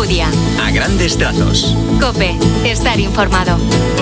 Alcudia. A grandes trazos. COPE. Estar informado.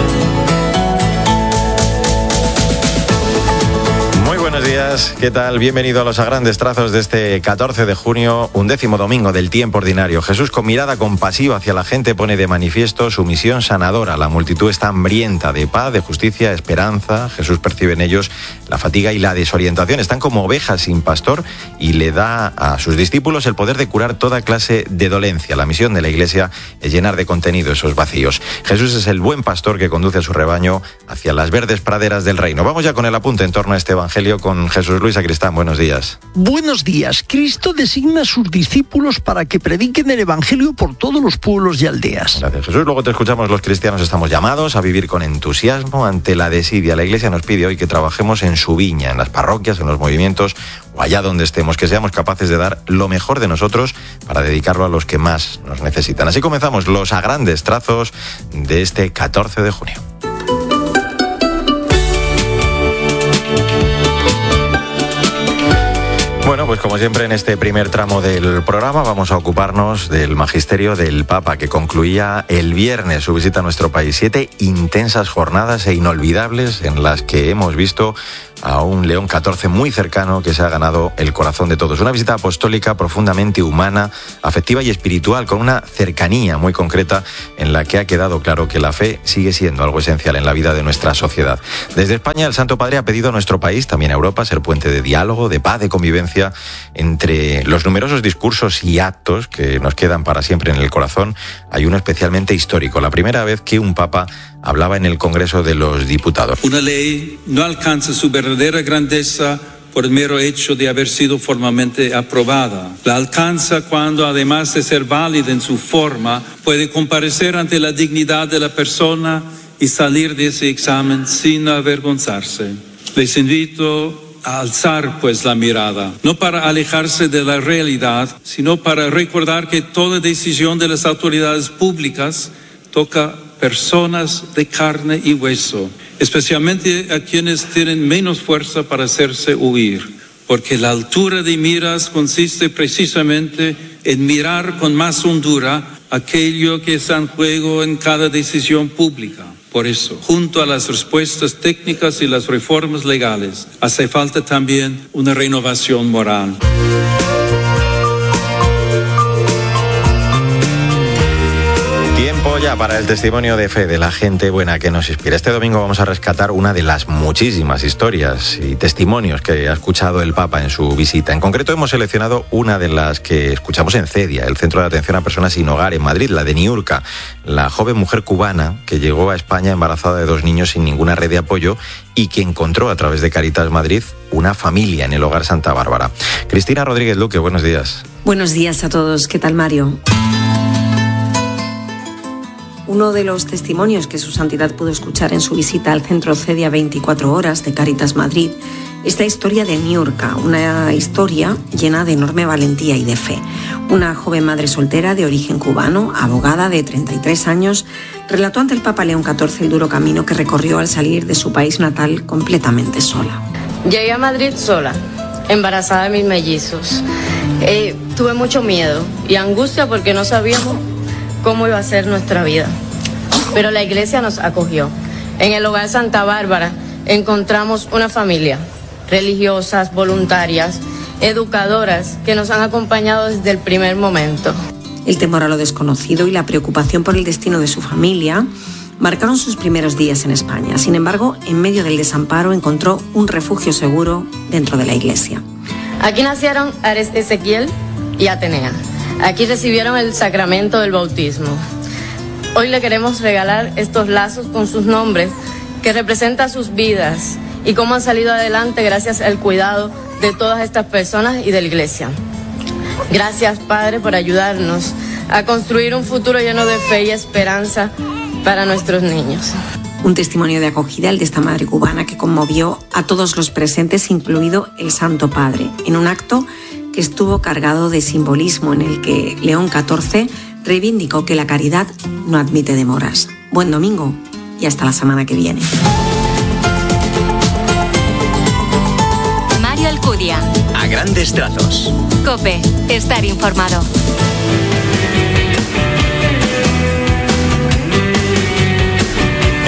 Muy buenos días, ¿qué tal? Bienvenido a los A Grandes Trazos de este 14 de junio, 11º domingo del tiempo ordinario. Jesús, con mirada compasiva hacia la gente, pone de manifiesto su misión sanadora. La multitud está hambrienta de paz, de justicia, esperanza. Jesús percibe en ellos la fatiga y la desorientación. Están como ovejas sin pastor y le da a sus discípulos el poder de curar toda clase de dolencia. La misión de la Iglesia es llenar de contenido esos vacíos. Jesús es el buen pastor que conduce a su rebaño hacia las verdes praderas del reino. Vamos ya con el apunte en torno a este evangelio con Jesús Luis Sacristán. Buenos días. Buenos días. Cristo designa a sus discípulos para que prediquen el evangelio por todos los pueblos y aldeas. Gracias, Jesús. Luego te escuchamos. Los cristianos estamos llamados a vivir con entusiasmo ante la desidia. La Iglesia nos pide hoy que trabajemos en su viña, en las parroquias, en los movimientos o allá donde estemos, que seamos capaces de dar lo mejor de nosotros para dedicarlo a los que más nos necesitan. Así comenzamos los A Grandes Trazos de este 14 de junio. Bueno, pues como siempre en este primer tramo del programa vamos a ocuparnos del magisterio del Papa, que concluía el viernes su visita a nuestro país. 7 intensas jornadas e inolvidables en las que hemos visto a un León XIV muy cercano que se ha ganado el corazón de todos. Una visita apostólica profundamente humana, afectiva y espiritual, con una cercanía muy concreta en la que ha quedado claro que la fe sigue siendo algo esencial en la vida de nuestra sociedad. Desde España, el Santo Padre ha pedido a nuestro país, también a Europa, ser puente de diálogo, de paz, de convivencia. Entre los numerosos discursos y actos que nos quedan para siempre en el corazón, hay uno especialmente histórico. La primera vez que un Papa hablaba en el Congreso de los Diputados. Una ley no alcanza su verdadera grandeza por el mero hecho de haber sido formalmente aprobada. La alcanza cuando, además de ser válida en su forma, puede comparecer ante la dignidad de la persona y salir de ese examen sin avergonzarse. Les invito a alzar pues la mirada, no para alejarse de la realidad, sino para recordar que toda decisión de las autoridades públicas toca personas de carne y hueso, especialmente a quienes tienen menos fuerza para hacerse oír, porque la altura de miras consiste precisamente en mirar con más hondura aquello que está en juego en cada decisión pública. Por eso, junto a las respuestas técnicas y las reformas legales, hace falta también una renovación moral. Tiempo ya para el testimonio de fe de la gente buena que nos inspira. Este domingo vamos a rescatar una de las muchísimas historias y testimonios que ha escuchado el Papa en su visita. En concreto hemos seleccionado una de las que escuchamos en CEDIA, el Centro de Atención a Personas Sin Hogar en Madrid, la de Niurka, la joven mujer cubana que llegó a España embarazada de 2 niños sin ninguna red de apoyo y que encontró a través de Caritas Madrid una familia en el Hogar Santa Bárbara. Cristina Rodríguez Luque, buenos días. Buenos días a todos. ¿Qué tal, Mario? Uno de los testimonios que su santidad pudo escuchar en su visita al centro CEDIA 24 horas de Caritas Madrid es la historia de Niurka, una historia llena de enorme valentía y de fe. Una joven madre soltera de origen cubano, abogada de 33 años, relató ante el Papa León XIV el duro camino que recorrió al salir de su país natal completamente sola. Llegué a Madrid sola, embarazada de mis mellizos. Tuve mucho miedo y angustia porque no sabíamos cómo iba a ser nuestra vida. Pero la iglesia nos acogió. En el Hogar Santa Bárbara encontramos una familia, religiosas, voluntarias, educadoras, que nos han acompañado desde el primer momento. El temor a lo desconocido y la preocupación por el destino de su familia marcaron sus primeros días en España. Sin embargo, en medio del desamparo encontró un refugio seguro dentro de la iglesia. Aquí nacieron Ares Ezequiel y Atenea. Aquí recibieron el sacramento del bautismo. Hoy le queremos regalar estos lazos con sus nombres que representan sus vidas y cómo han salido adelante gracias al cuidado de todas estas personas y de la iglesia. Gracias, Padre, por ayudarnos a construir un futuro lleno de fe y esperanza para nuestros niños. Un testimonio de acogida, el de esta madre cubana que conmovió a todos los presentes, incluido el Santo Padre, en un acto que estuvo cargado de simbolismo en el que León XIV reivindicó que la caridad no admite demoras. Buen domingo y hasta la semana que viene. Mario Alcudia. A grandes trazos. COPE. Estar informado.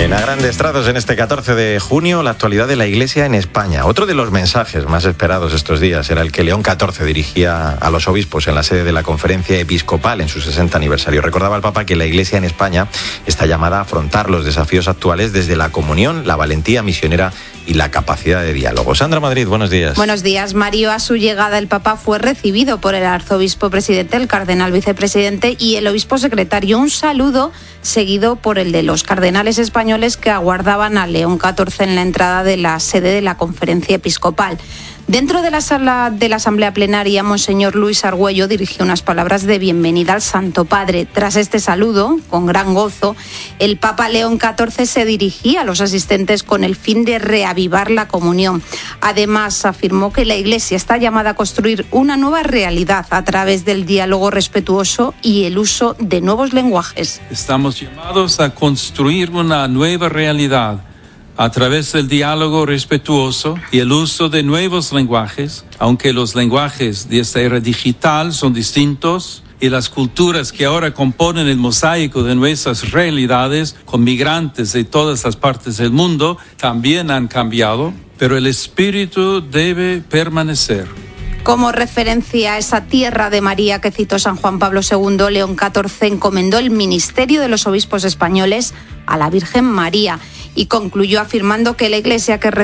En A Grandes Trazos, en este 14 de junio, la actualidad de la Iglesia en España. Otro de los mensajes más esperados estos días era el que León XIV dirigía a los obispos en la sede de la Conferencia Episcopal en su 60 aniversario. Recordaba el Papa que la Iglesia en España está llamada a afrontar los desafíos actuales desde la comunión, la valentía misionera y la capacidad de diálogo. Sandra Madrid, buenos días. Buenos días, Mario. A su llegada, el Papa fue recibido por el arzobispo presidente, el cardenal vicepresidente y el obispo secretario. Un saludo seguido por el de los cardenales españoles que aguardaban a León XIV en la entrada de la sede de la Conferencia Episcopal. Dentro de la sala de la Asamblea Plenaria, Monseñor Luis Argüello dirigió unas palabras de bienvenida al Santo Padre. Tras este saludo, con gran gozo, el Papa León XIV se dirigía a los asistentes con el fin de reavivar la comunión. Además, afirmó que la Iglesia está llamada a construir una nueva realidad a través del diálogo respetuoso y el uso de nuevos lenguajes. Estamos llamados a construir una nueva realidad a través del diálogo respetuoso y el uso de nuevos lenguajes, aunque los lenguajes de esta era digital son distintos y las culturas que ahora componen el mosaico de nuestras realidades, con migrantes de todas las partes del mundo, también han cambiado, pero el espíritu debe permanecer. Como referencia a esa tierra de María que citó San Juan Pablo II, León XIV encomendó el ministerio de los obispos españoles a la Virgen María y concluyó afirmando que la Iglesia que